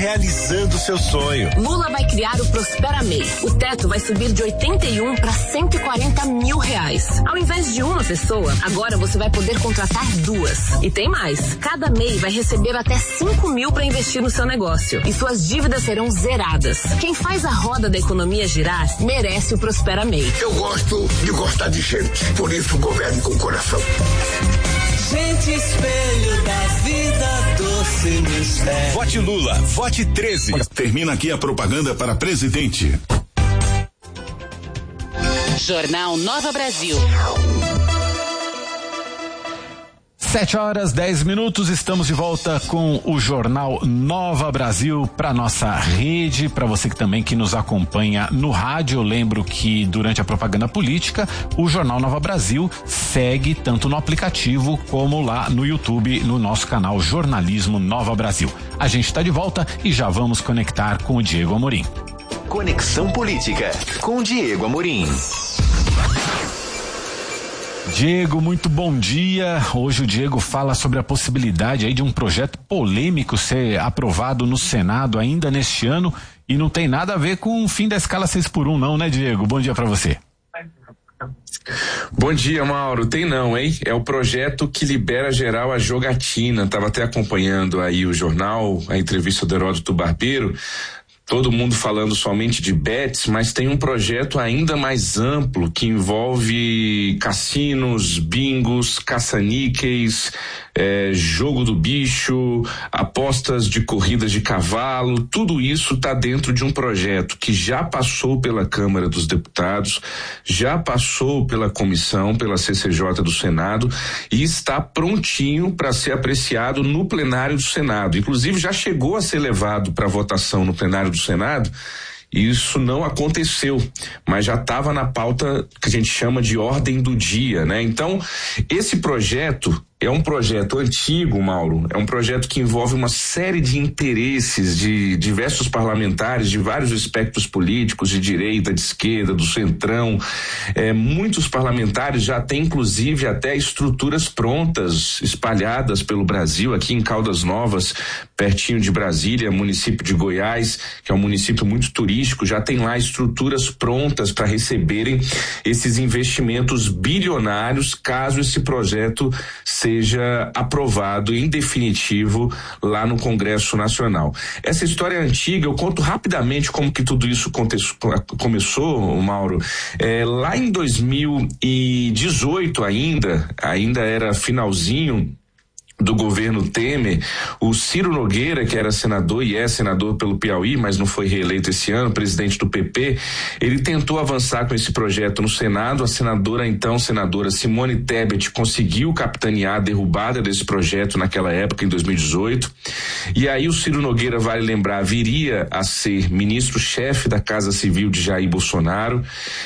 realizando seu sonho. Lula vai criar o Prospera MEI. O teto vai subir de 81 para 140 mil reais. Ao invés de uma pessoa, agora você vai poder contratar duas. E tem mais. Cada MEI vai receber até 5 mil para investir no seu negócio. E suas dívidas serão zeradas. Quem faz a roda da economia girar merece o Prospera MEI. Eu gosto de gostar de gente. Por isso governo com coração. Gente, espelho da vida, doce mistério. Vote Lula, vote 13. Termina aqui a propaganda para presidente. Jornal Nova Brasil. 7h10, estamos de volta com o Jornal Nova Brasil para nossa rede, para você que nos acompanha no rádio. Eu lembro que durante a propaganda política, o Jornal Nova Brasil segue tanto no aplicativo como lá no YouTube, no nosso canal Jornalismo Nova Brasil. A gente está de volta e já vamos conectar com o Diego Amorim. Conexão Política com Diego Amorim. Diego, muito bom dia. Hoje o Diego fala sobre a possibilidade aí de um projeto polêmico ser aprovado no Senado ainda neste ano e não tem nada a ver com o fim da escala 6x1 não, né, Diego? Bom dia para você. Bom dia, Mauro. Tem não, hein? É o projeto que libera geral a jogatina. Tava até acompanhando aí o jornal, a entrevista do Heródoto Barbeiro. Todo mundo falando somente de bets, mas tem um projeto ainda mais amplo que envolve cassinos, bingos, caça-níqueis, jogo do bicho, apostas de corridas de cavalo. Tudo isso está dentro de um projeto que já passou pela Câmara dos Deputados, já passou pela comissão, pela CCJ do Senado e está prontinho para ser apreciado no plenário do Senado. Inclusive já chegou a ser levado para votação no plenário do Senado. Isso não aconteceu, mas já estava na pauta que a gente chama de ordem do dia, né? Então, esse projeto é um projeto antigo, Mauro, é um projeto que envolve uma série de interesses de diversos parlamentares, de vários espectros políticos, de direita, de esquerda, do centrão. Muitos parlamentares já têm, inclusive, até estruturas prontas, espalhadas pelo Brasil, aqui em Caldas Novas, pertinho de Brasília, município de Goiás, que é um município muito turístico, já tem lá estruturas prontas para receberem esses investimentos bilionários, caso esse projeto seja aprovado em definitivo lá no Congresso Nacional. Essa história é antiga, eu conto rapidamente como que tudo isso começou, Mauro. Lá em 2018 ainda era finalzinho do governo Temer, o Ciro Nogueira, que era senador e é senador pelo Piauí, mas não foi reeleito esse ano, presidente do PP, ele tentou avançar com esse projeto no Senado. A senadora Simone Tebet conseguiu capitanear a derrubada desse projeto naquela época, em 2018, e aí o Ciro Nogueira, vale lembrar, viria a ser ministro-chefe da Casa Civil de Jair Bolsonaro.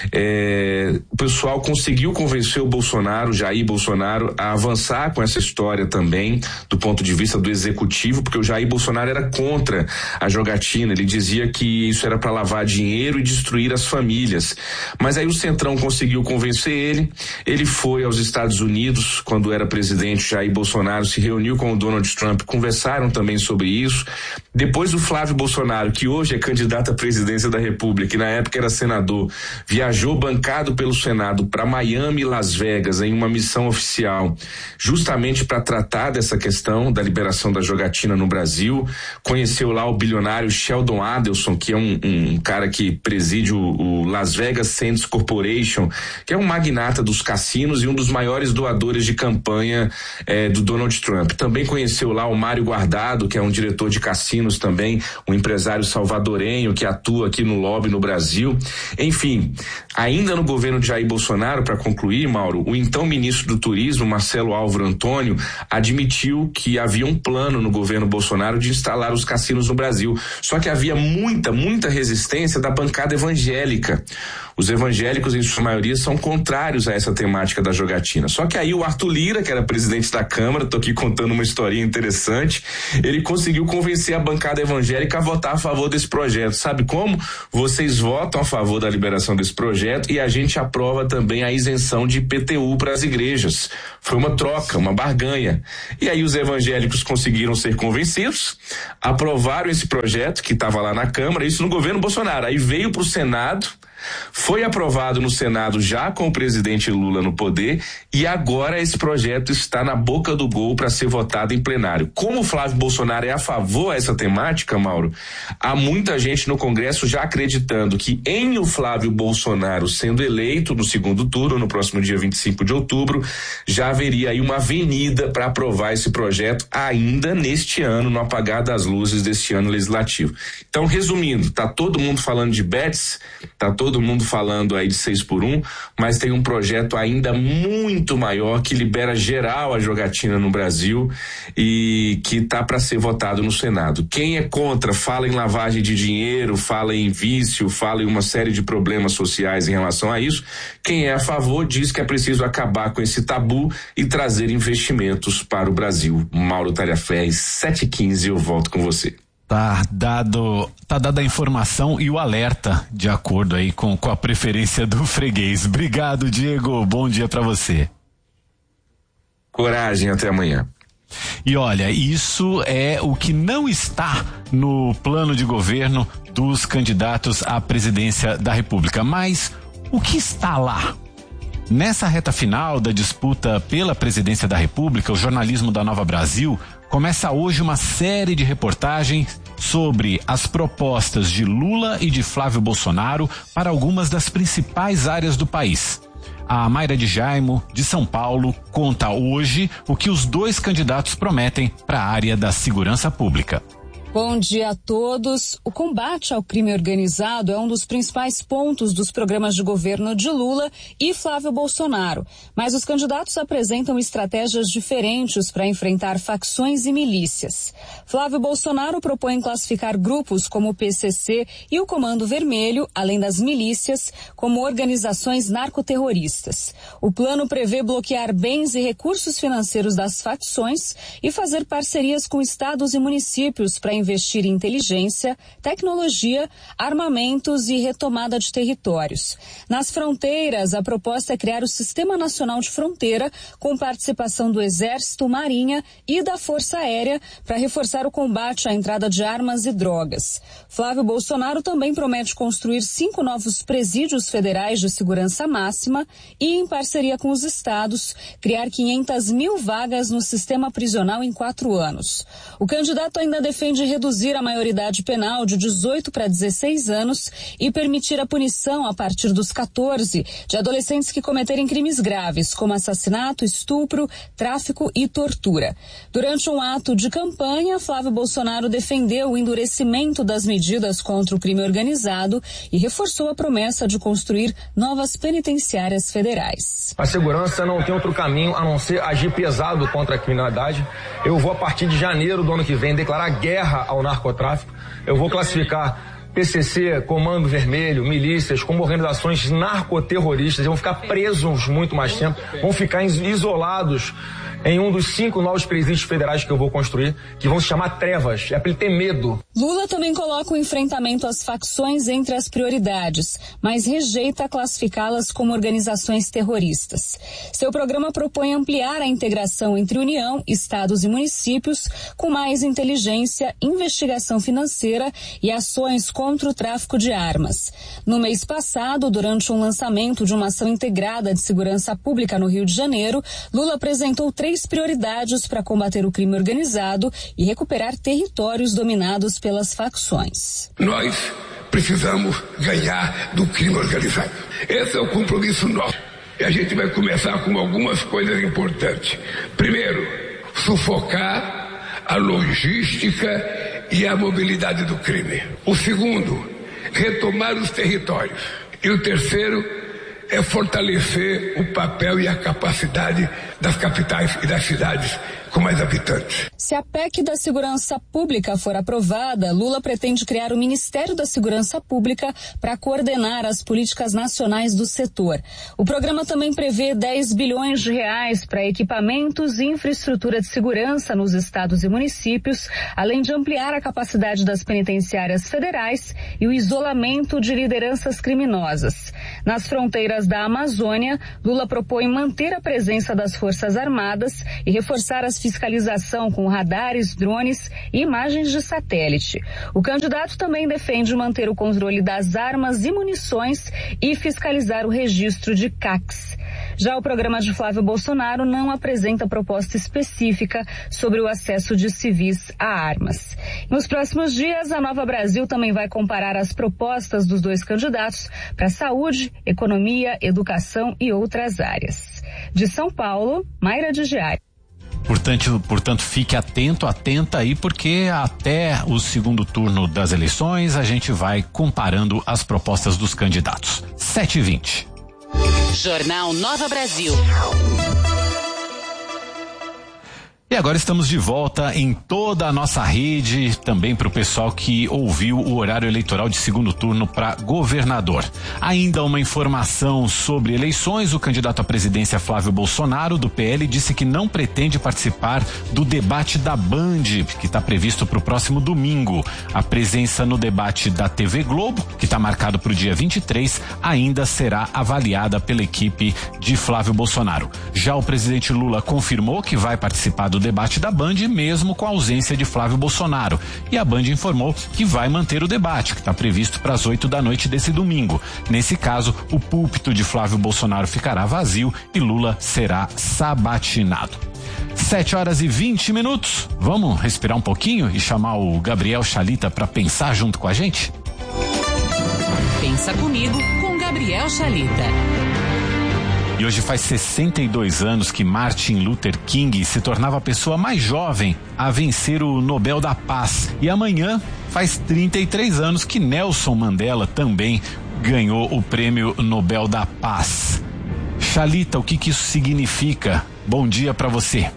O pessoal conseguiu convencer o Jair Bolsonaro, a avançar com essa história também, do ponto de vista do executivo, porque o Jair Bolsonaro era contra a jogatina. Ele dizia que isso era para lavar dinheiro e destruir as famílias. Mas aí o Centrão conseguiu convencer ele foi aos Estados Unidos, quando era presidente. Jair Bolsonaro se reuniu com o Donald Trump, conversaram também sobre isso. Depois o Flávio Bolsonaro, que hoje é candidato à presidência da República e na época era senador, viajou bancado pelo Senado para Miami e Las Vegas em uma missão oficial, justamente para tratar dessa questão da liberação da jogatina no Brasil. Conheceu lá o bilionário Sheldon Adelson, que é um cara que preside o Las Vegas Sands Corporation, que é um magnata dos cassinos e um dos maiores doadores de campanha do Donald Trump. Também conheceu lá o Mário Guardado, que é um diretor de cassinos também, um empresário salvadorenho que atua aqui no lobby no Brasil. Enfim, ainda no governo de Jair Bolsonaro, para concluir, Mauro, o então ministro do Turismo, Marcelo Álvaro Antônio, admitiu que havia um plano no governo Bolsonaro de instalar os cassinos no Brasil. Só que havia muita resistência da bancada evangélica. Os evangélicos, em sua maioria, são contrários a essa temática da jogatina. Só que aí o Arthur Lira, que era presidente da Câmara, tô aqui contando uma historinha interessante, ele conseguiu convencer a bancada evangélica a votar a favor desse projeto. Sabe como? Vocês votam a favor da liberação desse projeto e a gente aprova também a isenção de IPTU para as igrejas. Foi uma troca, uma barganha. E aí os evangélicos conseguiram ser convencidos, aprovaram esse projeto que estava lá na Câmara, isso no governo Bolsonaro. Aí veio para o Senado, foi aprovado no Senado já com o presidente Lula no poder, e agora esse projeto está na boca do gol para ser votado em plenário. Como o Flávio Bolsonaro é a favor dessa temática, Mauro, há muita gente no Congresso já acreditando que em o Flávio Bolsonaro sendo eleito no segundo turno, no próximo dia 25 de outubro, já haveria aí uma avenida para aprovar esse projeto ainda neste ano, no apagar das luzes deste ano legislativo. Então, resumindo, tá todo mundo falando de bets, tá todo mundo falando aí de 6x1, mas tem um projeto ainda muito maior que libera geral a jogatina no Brasil e que tá para ser votado no Senado. Quem é contra fala em lavagem de dinheiro, fala em vício, fala em uma série de problemas sociais em relação a isso. Quem é a favor diz que é preciso acabar com esse tabu e trazer investimentos para o Brasil. Mauro Talhafé, 7h15, eu volto com você. Tá dada a informação e o alerta de acordo aí com a preferência do freguês. Obrigado, Diego. Bom dia para você. Coragem, até amanhã. E olha, isso é o que não está no plano de governo dos candidatos à presidência da República. Mas o que está lá? Nessa reta final da disputa pela presidência da República, o jornalismo da Nova Brasil começa hoje uma série de reportagens sobre as propostas de Lula e de Flávio Bolsonaro para algumas das principais áreas do país. A Mayra de Jaimo, de São Paulo, conta hoje o que os dois candidatos prometem para a área da segurança pública. Bom dia a todos. O combate ao crime organizado é um dos principais pontos dos programas de governo de Lula e Flávio Bolsonaro. Mas os candidatos apresentam estratégias diferentes para enfrentar facções e milícias. Flávio Bolsonaro propõe classificar grupos como o PCC e o Comando Vermelho, além das milícias, como organizações narcoterroristas. O plano prevê bloquear bens e recursos financeiros das facções e fazer parcerias com estados e municípios para investir em inteligência, tecnologia, armamentos e retomada de territórios. Nas fronteiras, a proposta é criar o Sistema Nacional de Fronteira, com participação do Exército, Marinha e da Força Aérea, para reforçar o combate à entrada de armas e drogas. Flávio Bolsonaro também promete construir 5 novos presídios federais de segurança máxima e, em parceria com os estados, criar 500 mil vagas no sistema prisional em 4 anos. O candidato ainda defende reduzir a maioridade penal de 18 para 16 anos e permitir a punição a partir dos 14 de adolescentes que cometerem crimes graves, como assassinato, estupro, tráfico e tortura. Durante um ato de campanha, Flávio Bolsonaro defendeu o endurecimento das medidas contra o crime organizado e reforçou a promessa de construir novas penitenciárias federais. A segurança não tem outro caminho a não ser agir pesado contra a criminalidade. Eu vou, a partir de janeiro do ano que vem, declarar guerra ao narcotráfico. Eu vou classificar PCC, Comando Vermelho, milícias como organizações narcoterroristas. Vão ficar presos muito mais tempo, vão ficar isolados em um dos 5 novos presídios federais que eu vou construir, que vão se chamar Trevas. É para ele ter medo. Lula também coloca o enfrentamento às facções entre as prioridades, mas rejeita classificá-las como organizações terroristas. Seu programa propõe ampliar a integração entre União, estados e municípios, com mais inteligência, investigação financeira e ações contra o tráfico de armas. No mês passado, durante um lançamento de uma ação integrada de segurança pública no Rio de Janeiro, Lula apresentou 3 prioridades para combater o crime organizado e recuperar territórios dominados pelas facções. Nós precisamos ganhar do crime organizado. Esse é o compromisso nosso. E a gente vai começar com algumas coisas importantes. Primeiro, sufocar a logística e a mobilidade do crime. O segundo, retomar os territórios. E o terceiro é fortalecer o papel e a capacidade das capitais e das cidades com mais habitantes. Se a PEC da Segurança Pública for aprovada, Lula pretende criar o Ministério da Segurança Pública para coordenar as políticas nacionais do setor. O programa também prevê 10 bilhões de reais para equipamentos e infraestrutura de segurança nos estados e municípios, além de ampliar a capacidade das penitenciárias federais e o isolamento de lideranças criminosas. Nas fronteiras da Amazônia, Lula propõe manter a presença das Forças Armadas e reforçar a fiscalização com radares, drones e imagens de satélite. O candidato também defende manter o controle das armas e munições e fiscalizar o registro de CACs. Já o programa de Flávio Bolsonaro não apresenta proposta específica sobre o acesso de civis a armas. Nos próximos dias, a Nova Brasil também vai comparar as propostas dos dois candidatos para saúde, economia, educação e outras áreas. De São Paulo, Mayra de Giai. Portanto, fique atenta aí, porque até o segundo turno das eleições a gente vai comparando as propostas dos candidatos. 7h20. Jornal Nova Brasil. E agora estamos de volta em toda a nossa rede, também para o pessoal que ouviu o horário eleitoral de segundo turno para governador. Ainda uma informação sobre eleições: o candidato à presidência Flávio Bolsonaro, do PL, disse que não pretende participar do debate da Band, que está previsto para o próximo domingo. A presença no debate da TV Globo, que está marcado para o dia 23, ainda será avaliada pela equipe de Flávio Bolsonaro. Já o presidente Lula confirmou que vai participar do debate da Band, mesmo com a ausência de Flávio Bolsonaro. E a Band informou que vai manter o debate, que está previsto para as 8 da noite desse domingo. Nesse caso, o púlpito de Flávio Bolsonaro ficará vazio e Lula será sabatinado. 7h20. Vamos respirar um pouquinho e chamar o Gabriel Chalita para pensar junto com a gente? Pensa comigo com Gabriel Chalita. E hoje faz 62 anos que Martin Luther King se tornava a pessoa mais jovem a vencer o Nobel da Paz. E amanhã faz 33 anos que Nelson Mandela também ganhou o Prêmio Nobel da Paz. Chalita, o que isso significa? Bom dia para você.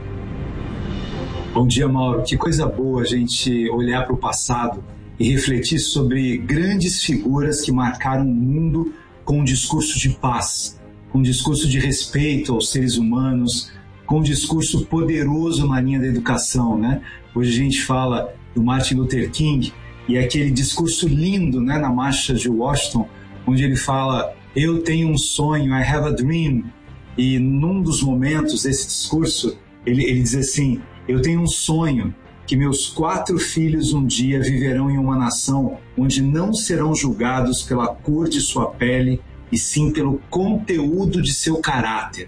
Bom dia, Mauro. Que coisa boa a gente olhar para o passado e refletir sobre grandes figuras que marcaram o mundo com um discurso de paz, com um discurso de respeito aos seres humanos, com um discurso poderoso na linha da educação, né? Hoje a gente fala do Martin Luther King e aquele discurso lindo, né, na marcha de Washington, onde ele fala: eu tenho um sonho, I have a dream. E num dos momentos desse discurso, ele diz assim: eu tenho um sonho que meus 4 filhos um dia viverão em uma nação onde não serão julgados pela cor de sua pele, e sim pelo conteúdo de seu caráter.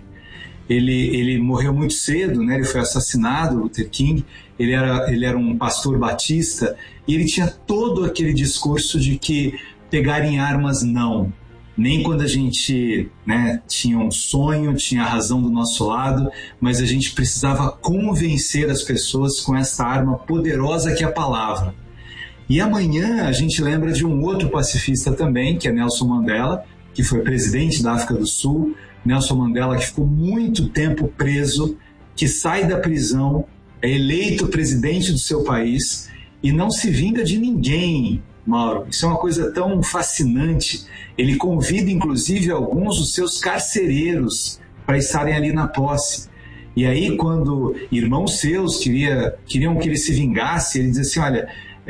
Ele morreu muito cedo, né? Ele foi assassinado, Luther King. Ele era um pastor batista e ele tinha todo aquele discurso de que pegar em armas não. Nem quando a gente, né, tinha um sonho, tinha a razão do nosso lado, mas a gente precisava convencer as pessoas com essa arma poderosa que é a palavra. E amanhã a gente lembra de um outro pacifista também, que é Nelson Mandela, que foi presidente da África do Sul. Nelson Mandela, que ficou muito tempo preso, que sai da prisão, é eleito presidente do seu país e não se vinga de ninguém, Mauro. Isso é uma coisa tão fascinante. Ele convida, inclusive, alguns dos seus carcereiros para estarem ali na posse. E aí, quando irmãos seus queriam que ele se vingasse, ele diz assim: olha,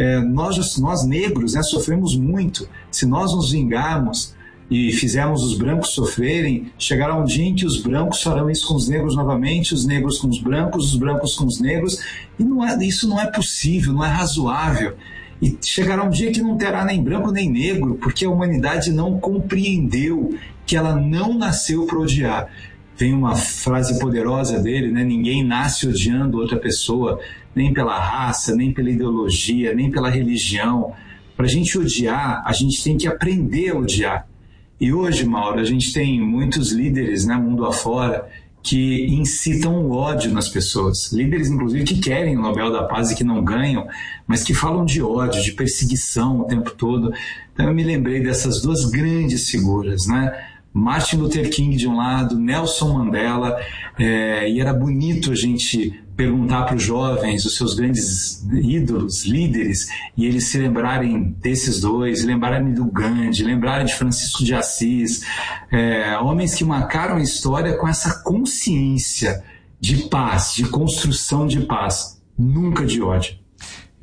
nós negros, né, sofremos muito. Se nós nos vingarmos e fizermos os brancos sofrerem, chegará um dia em que os brancos farão isso com os negros novamente, os negros com os brancos com os negros, e isso não é possível, não é razoável. E chegará um dia que não terá nem branco nem negro, porque a humanidade não compreendeu que ela não nasceu para odiar. Vem uma frase poderosa dele, né? Ninguém nasce odiando outra pessoa, nem pela raça, nem pela ideologia, nem pela religião. Para a gente odiar, a gente tem que aprender a odiar. E hoje, Mauro, a gente tem muitos líderes, né, mundo afora, que incitam o ódio nas pessoas. Líderes, inclusive, que querem o Nobel da Paz e que não ganham, mas que falam de ódio, de perseguição o tempo todo. Então eu me lembrei dessas duas grandes figuras, né? Martin Luther King de um lado, Nelson Mandela, e era bonito a gente perguntar para os jovens, os seus grandes ídolos, líderes, e eles se lembrarem desses dois, lembrarem do Gandhi, lembrarem de Francisco de Assis, homens que marcaram a história com essa consciência de paz, de construção de paz, nunca de ódio.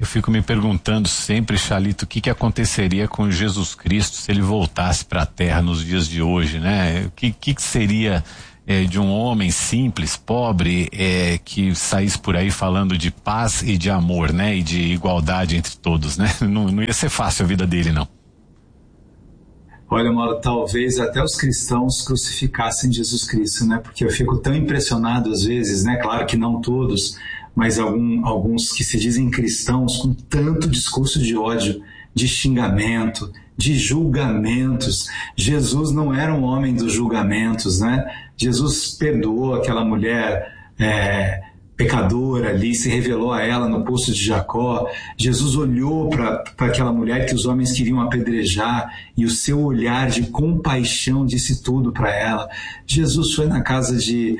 Eu fico me perguntando sempre, Chalita, o que aconteceria com Jesus Cristo se ele voltasse para a Terra nos dias de hoje, né? O que seria de um homem simples, pobre, que saísse por aí falando de paz e de amor, né? E de igualdade entre todos, né? Não ia ser fácil a vida dele, não. Olha, Mauro, talvez até os cristãos crucificassem Jesus Cristo, né? Porque eu fico tão impressionado às vezes, né? Claro que não todos, mas alguns que se dizem cristãos com tanto discurso de ódio, de xingamento, de julgamentos. Jesus não era um homem dos julgamentos, né? Jesus perdoou aquela mulher pecadora ali, se revelou a ela no poço de Jacó. Jesus olhou para aquela mulher que os homens queriam apedrejar e o seu olhar de compaixão disse tudo para ela. Jesus foi na casa de...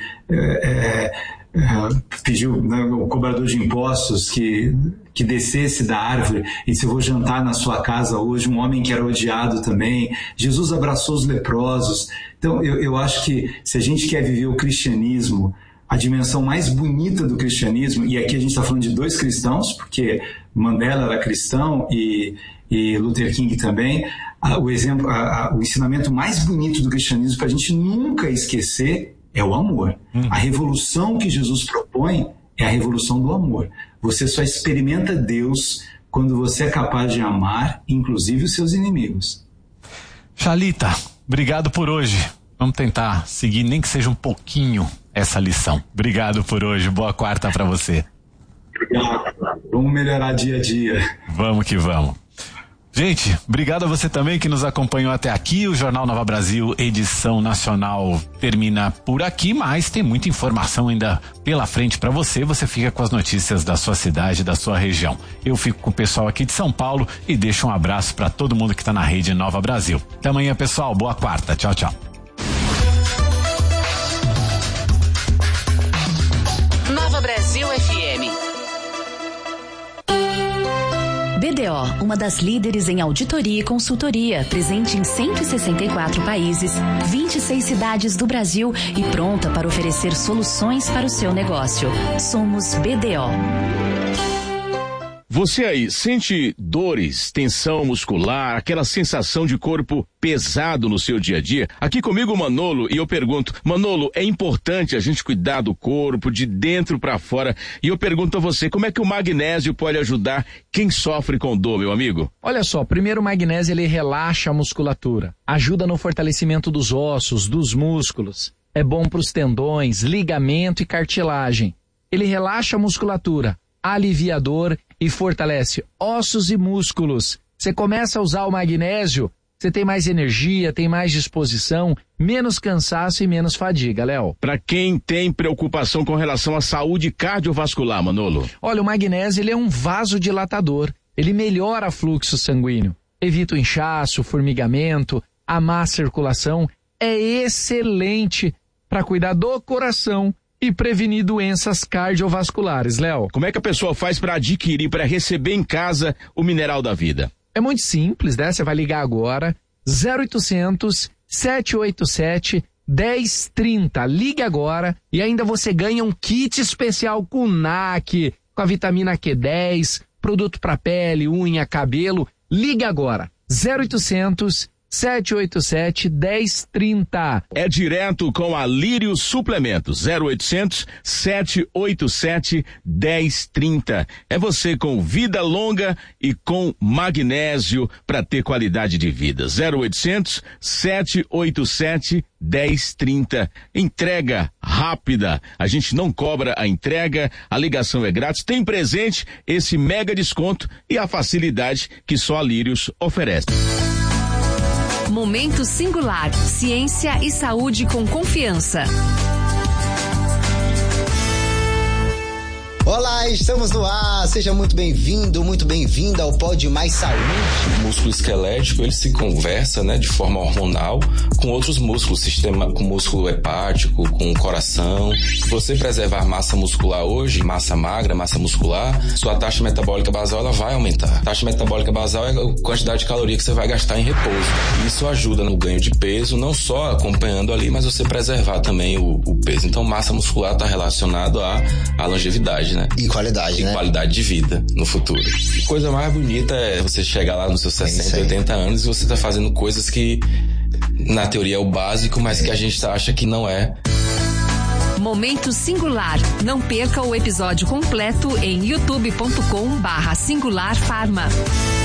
pediu, né, o cobrador de impostos que descesse da árvore e disse: eu vou jantar na sua casa hoje. Um homem que era odiado também. Jesus abraçou os leprosos. Então eu acho que se a gente quer viver o cristianismo, a dimensão mais bonita do cristianismo, e aqui a gente está falando de dois cristãos, porque Mandela era cristão e Luther King também, o ensinamento mais bonito do cristianismo para a gente nunca esquecer é o amor. A revolução que Jesus propõe é a revolução do amor. Você só experimenta Deus quando você é capaz de amar, inclusive os seus inimigos. Chalita, obrigado por hoje. Vamos tentar seguir, nem que seja um pouquinho, essa lição. Obrigado por hoje. Boa quarta para você. Obrigado. Vamos melhorar dia a dia. Vamos que vamos. Gente, obrigado a você também que nos acompanhou até aqui. O Jornal Nova Brasil, edição nacional, termina por aqui, mas tem muita informação ainda pela frente para você. Você fica com as notícias da sua cidade, da sua região. Eu fico com o pessoal aqui de São Paulo e deixo um abraço para todo mundo que está na rede Nova Brasil. Até amanhã, pessoal. Boa quarta. Tchau, tchau. Nova Brasil FM. BDO, uma das líderes em auditoria e consultoria, presente em 164 países, 26 cidades do Brasil e pronta para oferecer soluções para o seu negócio. Somos BDO. Você aí sente dores, tensão muscular, aquela sensação de corpo pesado no seu dia a dia? Aqui comigo o Manolo, e eu pergunto, Manolo, é importante a gente cuidar do corpo de dentro para fora, e eu pergunto a você, como é que o magnésio pode ajudar quem sofre com dor, meu amigo? Olha só, primeiro o magnésio ele relaxa a musculatura, ajuda no fortalecimento dos ossos, dos músculos, é bom para os tendões, ligamento e cartilagem. Ele relaxa a musculatura, alivia a dor e fortalece ossos e músculos. Você começa a usar o magnésio, você tem mais energia, tem mais disposição, menos cansaço e menos fadiga, Léo. Para quem tem preocupação com relação à saúde cardiovascular, Manolo? Olha, o magnésio ele é um vasodilatador. Ele melhora o fluxo sanguíneo, evita o inchaço, o formigamento, a má circulação. É excelente para cuidar do coração e prevenir doenças cardiovasculares, Léo. Como é que a pessoa faz para adquirir, para receber em casa o Mineral da Vida? É muito simples, né? Você vai ligar agora, 0800 787 1030. Ligue agora e ainda você ganha um kit especial com NAC, com a vitamina Q10, produto para pele, unha, cabelo. Ligue agora, 0800 787 1030. É direto com a Lírio Suplementos, 0800 787 1030. É você com vida longa e com magnésio para ter qualidade de vida. 0800 787 1030. Entrega rápida. A gente não cobra a entrega, a ligação é grátis. Tem presente esse mega desconto e a facilidade que só a Lírios oferece. Momento Singular. Ciência e saúde com confiança. Olá, estamos no ar. Seja muito bem-vindo, muito bem-vinda ao Pode Mais Saúde. O músculo esquelético, ele se conversa, de forma hormonal com outros músculos, com músculo hepático, com o coração. Se você preservar massa muscular hoje, massa magra, massa muscular, sua taxa metabólica basal ela vai aumentar. A taxa metabólica basal é a quantidade de caloria que você vai gastar em repouso. Isso ajuda no ganho de peso, não só acompanhando ali, mas você preservar também o peso. Então, massa muscular está relacionado à longevidade. qualidade, né? E qualidade, né? Qualidade de vida no futuro. A coisa mais bonita é você chegar lá nos seus 60, 80 anos e você tá fazendo coisas que na teoria é o básico, mas que a gente acha que não é. Momento Singular. Não perca o episódio completo em youtube.com/singularfarma.